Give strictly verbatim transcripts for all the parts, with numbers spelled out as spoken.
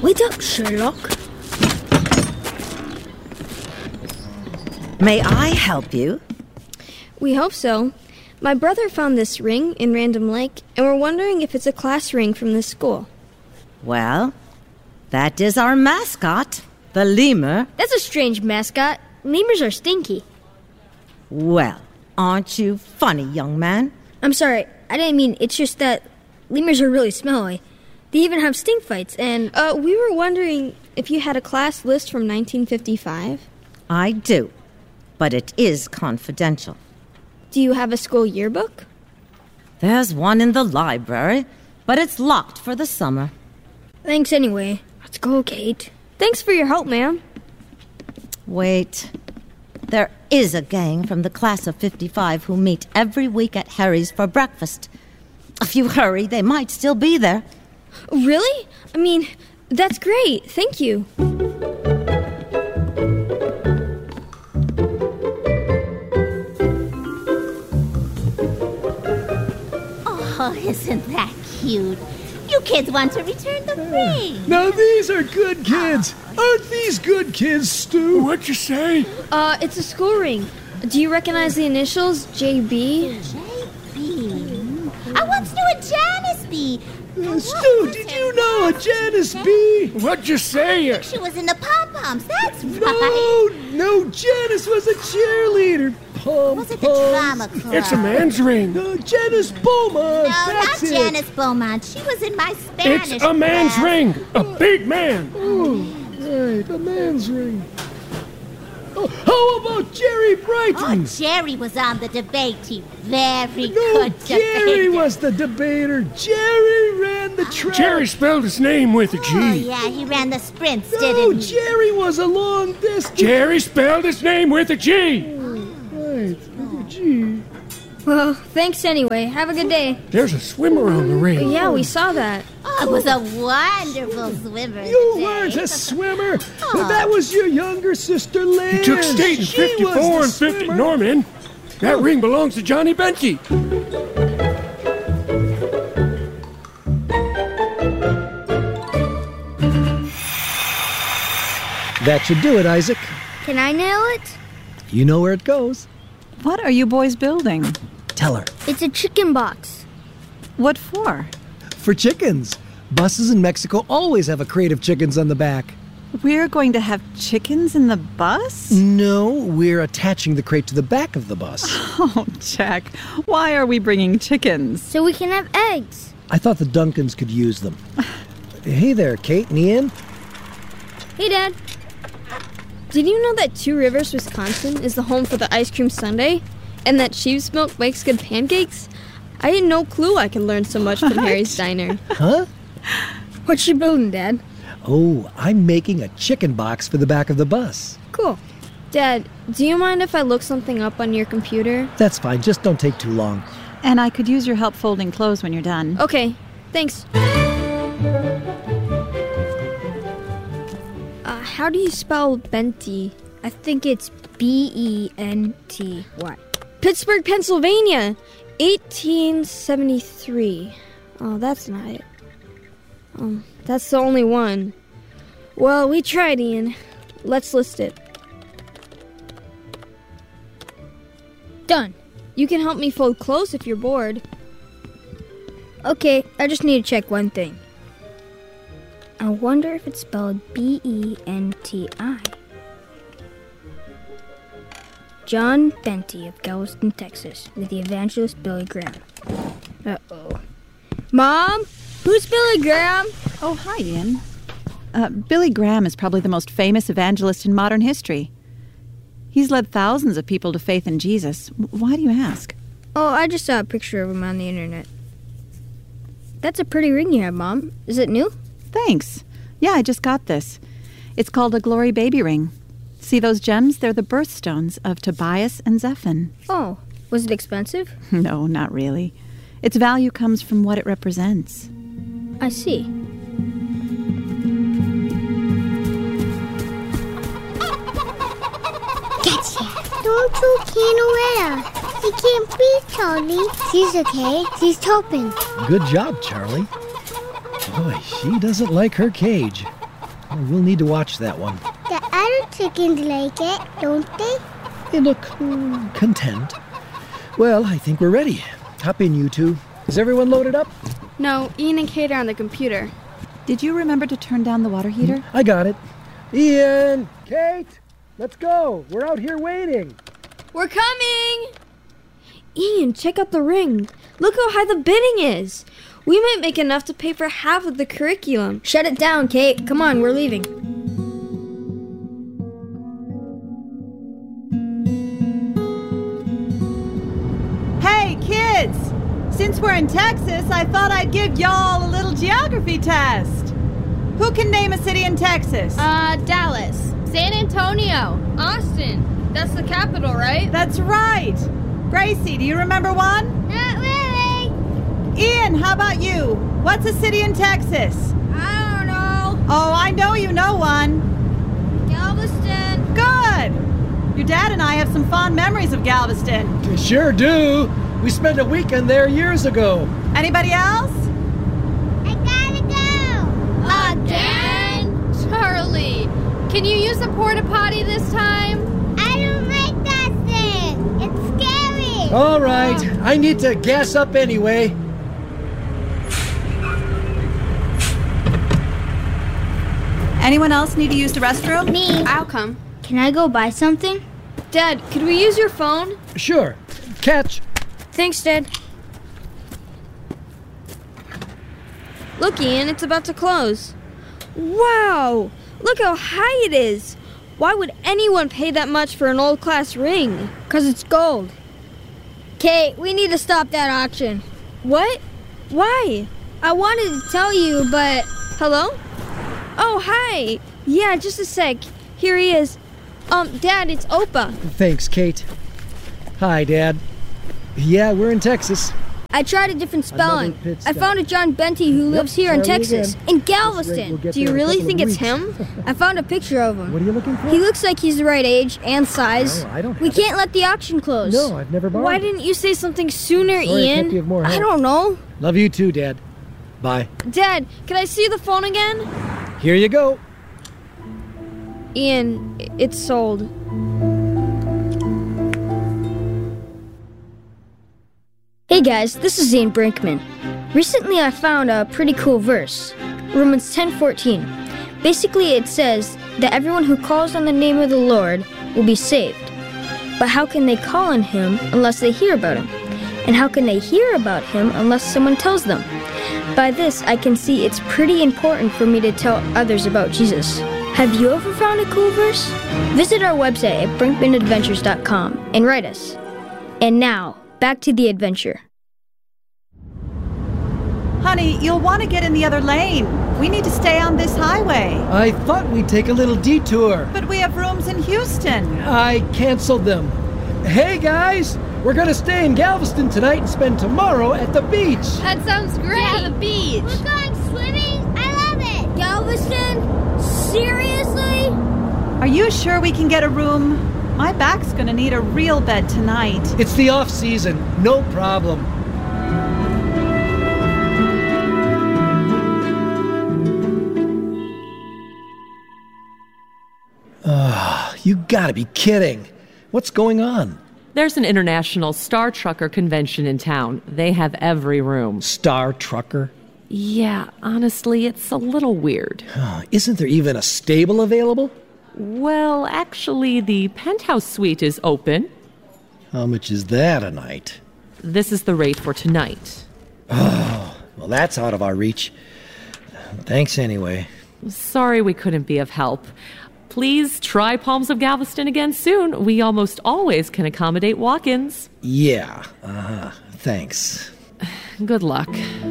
Wait up, Sherlock. May I help you? We hope so. My brother found this ring in Random Lake, and we're wondering if it's a class ring from this school. Well, that is our mascot, the lemur. That's a strange mascot. Lemurs are stinky. Well, aren't you funny, young man? I'm sorry, I didn't mean, it's just that lemurs are really smelly. They even have stink fights, and... Uh, we were wondering if you had a class list from nineteen fifty-five? I do, but it is confidential. Do you have a school yearbook? There's one in the library, but it's locked for the summer. Thanks anyway. Let's go, Kate. Thanks for your help, ma'am. Wait. There is a gang from the class of fifty-five who meet every week at Harry's for breakfast. If you hurry, they might still be there. Really? I mean, that's great. Thank you. Oh, isn't that cute? You kids want to return the ring. Now these are good kids. Aren't these good kids, Stu? What'd you say? Uh, it's a school ring. Do you recognize the initials? J B? J B? I once knew a Janice B. Uh, Stu, did you know a Janice B? What'd you say? She was in the pom-poms, that's No, right. no, Janice was a cheerleader. Pom Was it the drama club? It's a man's ring. No, Janice Beaumont. No, that's not it. Janice Beaumont. She was in my Spanish It's a man's class. ring. A big man. Oh, right, a man's ring. Oh, how about Jerry Oh, Brighton? Jerry was on the debate team. Very no, good Jerry debater. was the debater. Jerry ran the track. Jerry spelled his name with a G. Oh, yeah, he ran the sprints, No, didn't he? Jerry was a long distance. Jerry spelled his name with a G. Right, with a G. Well, thanks anyway. Have a good day. There's a swimmer on the ring. Yeah, we saw that. Oh, it was a wonderful swimmer. You today. weren't a swimmer. But that was your younger sister, Liz. He took state in She was fifty-four the and fifty. swimmer. Norman, that ring belongs to Johnny Benke. That should do it, Isaac. Can I nail it? You know where it goes. What are you boys building? Tell her. It's a chicken box. What for? For chickens. Buses in Mexico always have a crate of chickens on the back. We're going to have chickens in the bus? No, we're attaching the crate to the back of the bus. Oh, Jack, why are we bringing chickens? So we can have eggs. I thought the Duncans could use them. Hey there, Kate and Ian. Hey, Dad. Did you know that Two Rivers, Wisconsin is the home for the ice cream sundae? And that sheep's milk makes good pancakes? I had no clue I could learn so much from Harry's Diner. Huh? What's she building, Dad? Oh, I'm making a chicken box for the back of the bus. Cool. Dad, do you mind if I look something up on your computer? That's fine, just don't take too long. And I could use your help folding clothes when you're done. Okay, thanks. Uh, how do you spell Benty? I think it's B E N T Y. Pittsburgh, Pennsylvania, eighteen seventy-three. Oh, that's not it. Um, that's the only one. Well, we tried, Ian. Let's list it. Done. You can help me fold clothes if you're bored. Okay, I just need to check one thing. I wonder if it's spelled B E N T I. John Benty of Galveston, Texas, with the evangelist Billy Graham. Uh-oh. Mom? Who's Billy Graham? Oh, hi, Ian. Uh, Billy Graham is probably the most famous evangelist in modern history. He's led thousands of people to faith in Jesus. Why do you ask? Oh, I just saw a picture of him on the internet. That's a pretty ring you have, Mom. Is it new? Thanks. Yeah, I just got this. It's called a Glory Baby Ring. See those gems? They're the birthstones of Tobias and Zephon. Oh, was it expensive? No, not really. Its value comes from what it represents. I see. Gotcha. Don't you Canuetta. He can't breathe, Charlie. She's okay. She's hoping. Good job, Charlie. Boy, she doesn't like her cage. We'll need to watch that one. The other chickens like it, don't they? They look mm, content. Well, I think we're ready. Hop in, you two. Is everyone loaded up? No, Ian and Kate are on the computer. Did you remember to turn down the water heater? I got it. Ian! Kate! Let's go. We're out here waiting. We're coming! Ian, check out the ring. Look how high the bidding is. We might make enough to pay for half of the curriculum. Shut it down, Kate. Come on, we're leaving. Hey, kids! Since we're in Texas, I thought I'd give y'all a little geography test. Who can name a city in Texas? Uh, Dallas. San Antonio. Austin. That's the capital, right? That's right. Gracie, do you remember one? Not really. Ian, how about you? What's a city in Texas? I don't know. Oh, I know you know one. Galveston. Good. Your dad and I have some fond memories of Galveston. We sure do. We spent a weekend there years ago. Anybody else? I gotta go. Again? Charlie, can you use a porta potty this time? I don't like that thing. It's scary. All right. I need to gas up anyway. Anyone else need to use the restroom? Me. I'll come. Can I go buy something? Dad, could we use your phone? Sure. Catch. Thanks, Dad. Look, Ian, it's about to close. Wow! Look how high it is. Why would anyone pay that much for an old class ring? Because it's gold. Kate, we need to stop that auction. What? Why? I wanted to tell you, but... Hello? Oh, hi. Yeah, just a sec. Here he is. Um, Dad, it's Opa. Thanks, Kate. Hi, Dad. Yeah, we're in Texas. I tried a different spelling. Another pit I stop. found a John Benty who lives here in Charlie Texas, again. in This rate Galveston. will get Do you there in a really couple think of it's weeks. him? I found a picture of him. What are you looking for? He looks like he's the right age and size. No, I don't we have it. can't let the auction close. No, I've never borrowed Why it. didn't you say something sooner, Sorry, I Ian? can't be of more help. I don't know. Love you too, Dad. Bye. Dad, can I see the phone again? Here you go. Ian, it's sold. Hey guys, this is Zane Brinkman. Recently I found a pretty cool verse. Romans ten fourteen. Basically it says that everyone who calls on the name of the Lord will be saved. But how can they call on him unless they hear about him? And how can they hear about him unless someone tells them? By this I can see it's pretty important for me to tell others about Jesus. Have you ever found a cool verse? Visit our website at brinkman adventures dot com and write us. And now, back to the adventure. Honey, you'll want to get in the other lane. We need to stay on this highway. I thought we'd take a little detour. But we have rooms in Houston. I canceled them. Hey, guys! We're gonna stay in Galveston tonight and spend tomorrow at the beach. That sounds great. Yeah, the beach. We're going swimming. I love it. Galveston? Seriously? Are you sure we can get a room? My back's gonna need a real bed tonight. It's the off season. No problem. Ah, you gotta be kidding. What's going on? There's an international Star Trucker convention in town. They have every room. Star Trucker? Yeah, honestly, it's a little weird. Oh, isn't there even a stable available? Well, actually, the penthouse suite is open. How much is that a night? This is the rate for tonight. Oh, well, that's out of our reach. Thanks anyway. Sorry we couldn't be of help. Please try Palms of Galveston again soon. We almost always can accommodate walk-ins. Yeah, uh-huh. Thanks. Good luck.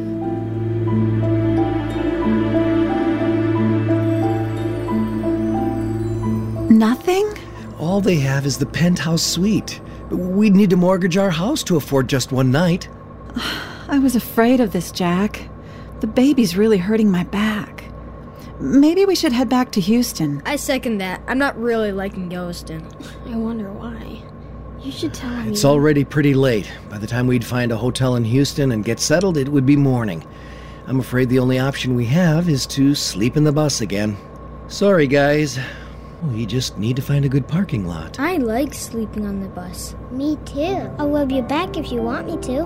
Nothing? All they have is the penthouse suite. We'd need to mortgage our house to afford just one night. I was afraid of this, Jack. The baby's really hurting my back. Maybe we should head back to Houston. I second that. I'm not really liking Galveston. I wonder why. You should tell me. It's already pretty late. By the time we'd find a hotel in Houston and get settled, it would be morning. I'm afraid the only option we have is to sleep in the bus again. Sorry, guys. We just need to find a good parking lot. I like sleeping on the bus. Me too. I'll rub your back if you want me to.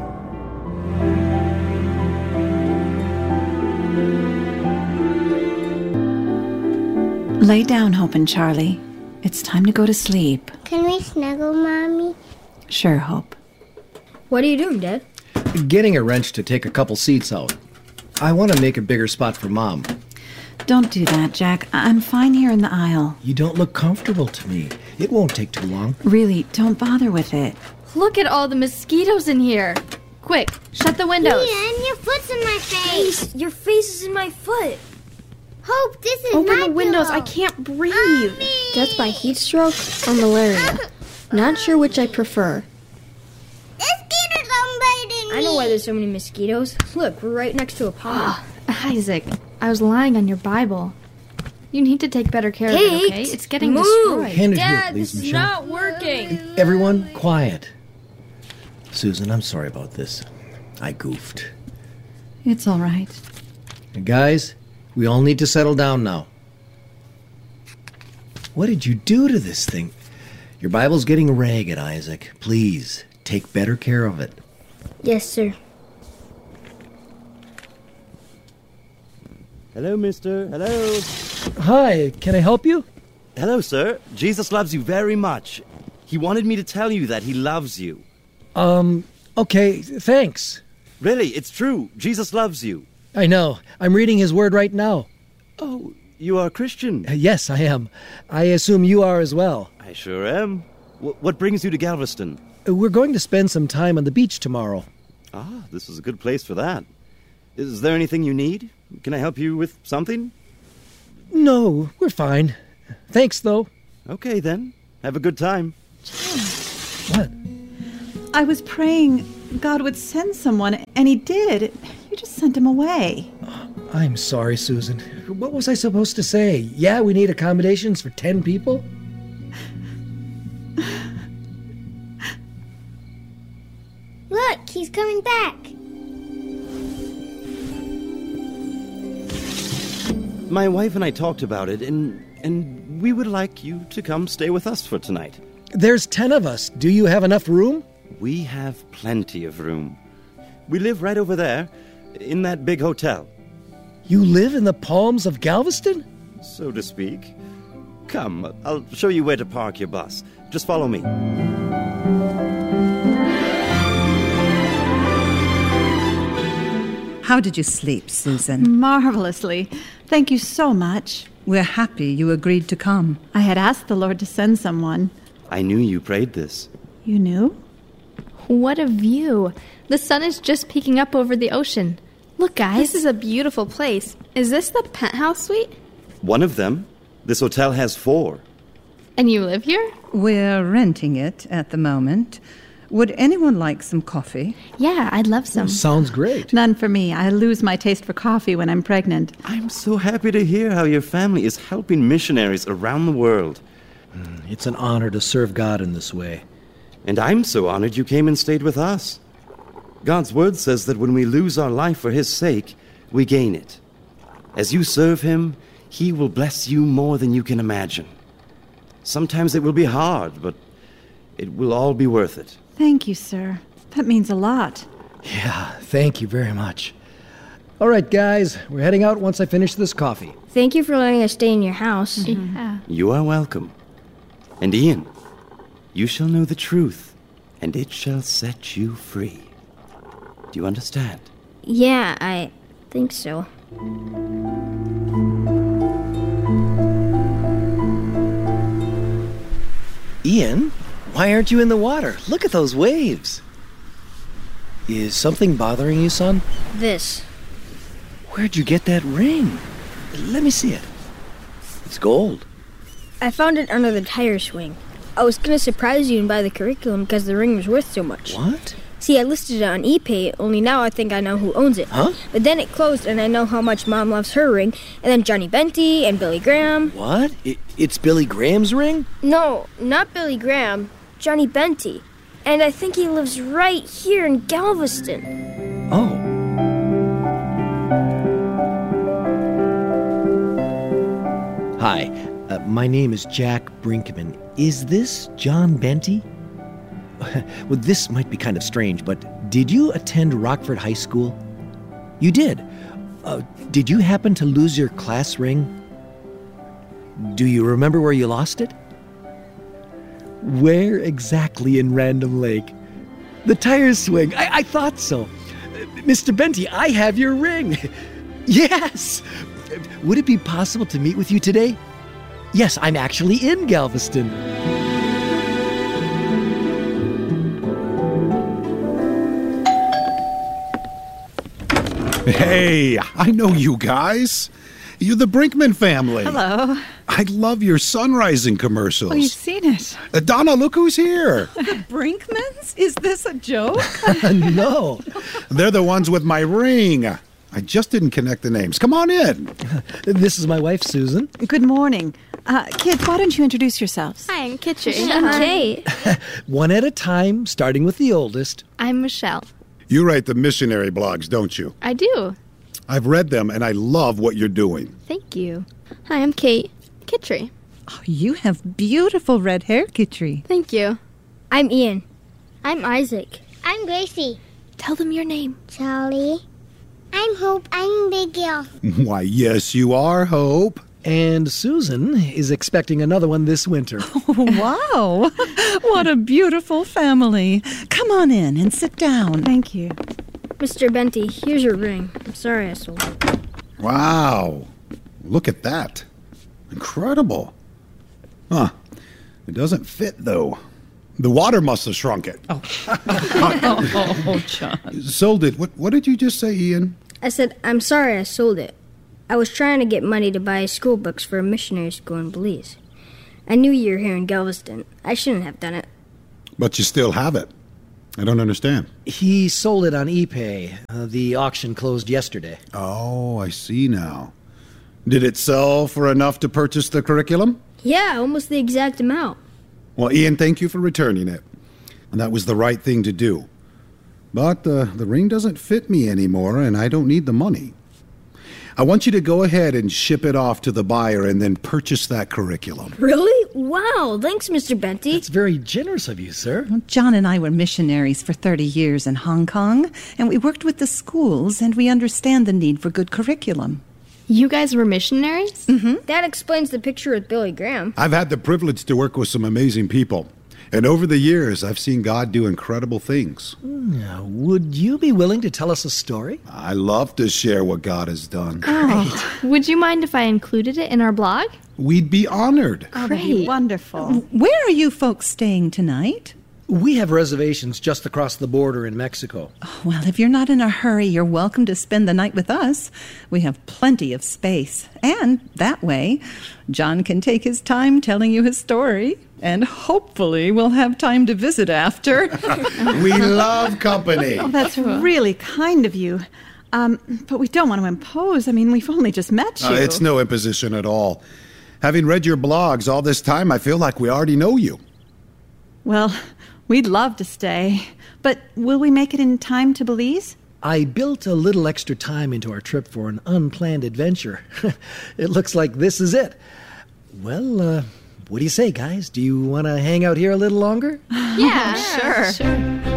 Lay down, Hope and Charlie. It's time to go to sleep. Can we snuggle, Mommy? Sure, Hope. What are you doing, Dad? Getting a wrench to take a couple seats out. I want to make a bigger spot for Mom. Don't do that, Jack. I'm fine here in the aisle. You don't look comfortable to me. It won't take too long. Really, don't bother with it. Look at all the mosquitoes in here. Quick, shut the windows. Ian, your foot's in my face. Your face is in my foot. Hope, this is Open my the windows. pillow. I can't breathe. Mommy. Death by heat stroke or malaria. Not sure which I prefer. Mosquitoes are biting me. I know why there's so many mosquitoes. Look, we're right next to a pond. Isaac, I was lying on your Bible. You need to take better care of it, okay? It's getting move. destroyed. Hand it here, Dad, please, this is Michelle. not working. Everyone, quiet. Susan, I'm sorry about this. I goofed. It's all right. Guys, we all need to settle down now. What did you do to this thing? Your Bible's getting ragged, Isaac. Please, take better care of it. Yes, sir. Hello, mister. Hello. Hi, can I help you? Hello, sir. Jesus loves you very much. He wanted me to tell you that he loves you. Um, okay, thanks. Really, it's true. Jesus loves you. I know. I'm reading his word right now. Oh, you are a Christian? Uh, yes, I am. I assume you are as well. I sure am. W- what brings you to Galveston? Uh, We're going to spend some time on the beach tomorrow. Ah, this is a good place for that. Is there anything you need? Can I help you with something? No, we're fine. Thanks, though. Okay, then. Have a good time. What? I was praying God would send someone, and he did. You just sent him away. I'm sorry, Susan. What was I supposed to say? Yeah, we need accommodations for ten people? Look, he's coming back. My wife and I talked about it, and and we would like you to come stay with us for tonight. There's ten of us. Do you have enough room? We have plenty of room. We live right over there, in that big hotel. You live in the Palms of Galveston? So to speak. Come, I'll show you where to park your bus. Just follow me. How did you sleep, Susan? Marvelously. Thank you so much. We're happy you agreed to come. I had asked the Lord to send someone. I knew you prayed this. You knew? What a view. The sun is just peeking up over the ocean. Look, guys. This is a beautiful place. Is this the penthouse suite? One of them. This hotel has four. And you live here? We're renting it at the moment. Would anyone like some coffee? Yeah, I'd love some. Sounds great. None for me. I lose my taste for coffee when I'm pregnant. I'm so happy to hear how your family is helping missionaries around the world. It's an honor to serve God in this way. And I'm so honored you came and stayed with us. God's word says that when we lose our life for his sake, we gain it. As you serve him, he will bless you more than you can imagine. Sometimes it will be hard, but it will all be worth it. Thank you, sir. That means a lot. Yeah, thank you very much. All right, guys, we're heading out once I finish this coffee. Thank you for letting us stay in your house. Mm-hmm. Yeah. You are welcome. And Ian, you shall know the truth, and it shall set you free. Do you understand? Yeah, I think so. Ian, why aren't you in the water? Look at those waves. Is something bothering you, son? This. Where'd you get that ring? Let me see it. It's gold. I found it under the tire swing. I was going to surprise you and buy the curriculum because the ring was worth so much. What? See, I listed it on ePay, only now I think I know who owns it. Huh? But then it closed and I know how much Mom loves her ring, and then Johnny Benty and Billy Graham. What? It, it's Billy Graham's ring? No, not Billy Graham. Johnny Benty. And I think he lives right here in Galveston. Oh. Hi, uh, my name is Jack Brinkman. Is this John Benty? Well, this might be kind of strange, but did you attend Rockford High School? You did. Uh, did you happen to lose your class ring? Do you remember where you lost it? Where exactly in Random Lake? The tire swing. I, I thought so. Mister Benty, I have your ring. Yes! Would it be possible to meet with you today? Yes, I'm actually in Galveston. Hey, I know you guys. You're the Brinkman family. Hello. I love your sunrising commercials. Oh, you've seen it. Uh, Donna, look who's here. The Brinkmans? Is this a joke? No. They're the ones with my ring. I just didn't connect the names. Come on in. This is my wife, Susan. Good morning. Uh, kids, why don't you introduce yourselves? Hi, I'm Kitchi. I'm Kate. One at a time, starting with the oldest. I'm Michelle. You write the missionary blogs, don't you? I do. I've read them, and I love what you're doing. Thank you. Hi, I'm Kate. Kitri. Oh, you have beautiful red hair, Kitri. Thank you. I'm Ian. I'm Isaac. I'm Gracie. Tell them your name. Charlie. I'm Hope. I'm Big Girl. Why, yes, you are, Hope. And Susan is expecting another one this winter. Oh, wow. What a beautiful family. Come on in and sit down. Thank you. Mister Benty, here's your ring. I'm sorry I sold it. Wow. Look at that. Incredible. Huh. It doesn't fit, though. The water must have shrunk it. Oh, oh John. Sold it. What, what did you just say, Ian? I said, I'm sorry I sold it. I was trying to get money to buy school books for a missionary school in Belize. I knew you were here in Galveston. I shouldn't have done it. But you still have it. I don't understand. He sold it on ePay. Uh, the auction closed yesterday. Oh, I see now. Did it sell for enough to purchase the curriculum? Yeah, almost the exact amount. Well, Ian, thank you for returning it. And that was the right thing to do. But uh, the ring doesn't fit me anymore, and I don't need the money. I want you to go ahead and ship it off to the buyer and then purchase that curriculum. Really? Wow, thanks, Mister Benty. That's very generous of you, sir. Well, John and I were missionaries for thirty years in Hong Kong, and we worked with the schools, and we understand the need for good curriculum. You guys were missionaries? Mm-hmm. That explains the picture with Billy Graham. I've had the privilege to work with some amazing people. And over the years, I've seen God do incredible things. Now, would you be willing to tell us a story? I love to share what God has done. Oh, would you mind if I included it in our blog? We'd be honored. Oh, that'd be wonderful. Where are you folks staying tonight? We have reservations just across the border in Mexico. Oh, well, if you're not in a hurry, you're welcome to spend the night with us. We have plenty of space. And that way, John can take his time telling you his story. And hopefully we'll have time to visit after. We love company. Oh, that's really kind of you. Um, but we don't want to impose. I mean, we've only just met you. Uh, it's no imposition at all. Having read your blogs all this time, I feel like we already know you. Well, we'd love to stay. But will we make it in time to Belize? I built a little extra time into our trip for an unplanned adventure. It looks like this is it. Well, uh... what do you say, guys? Do you want to hang out here a little longer? Yeah, sure. Sure.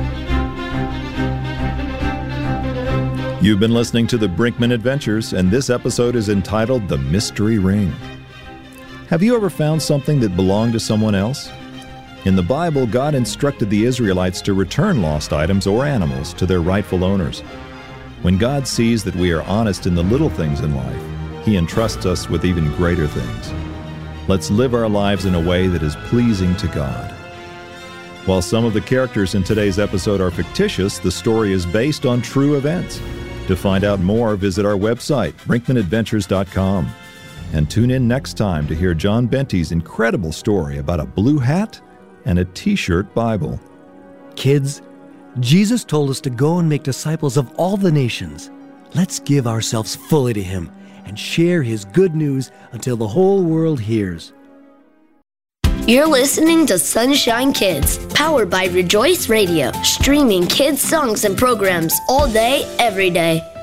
You've been listening to the Brinkman Adventures, and this episode is entitled The Mystery Ring. Have you ever found something that belonged to someone else? In the Bible, God instructed the Israelites to return lost items or animals to their rightful owners. When God sees that we are honest in the little things in life, He entrusts us with even greater things. Let's live our lives in a way that is pleasing to God. While some of the characters in today's episode are fictitious, the story is based on true events. To find out more, visit our website, brinkman adventures dot com. And tune in next time to hear John Benty's incredible story about a blue hat and a T-shirt Bible. Kids, Jesus told us to go and make disciples of all the nations. Let's give ourselves fully to Him and share His good news until the whole world hears. You're listening to Sunshine Kids, powered by Rejoice Radio, streaming kids' songs and programs all day, every day.